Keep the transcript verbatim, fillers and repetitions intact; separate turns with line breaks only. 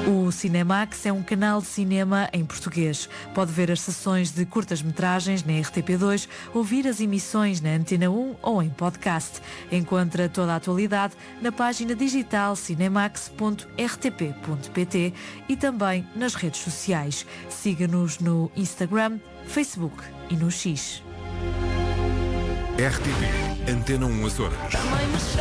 O Cinemax é um canal de cinema em português. Pode ver as sessões de curtas-metragens na R T P dois, ouvir as emissões na Antena um ou em podcast. Encontra toda a atualidade na página digital cinemax ponto r t p ponto p t e também nas redes sociais. Siga-nos no Instagram, Facebook e no X.
R T P Antena um Açores.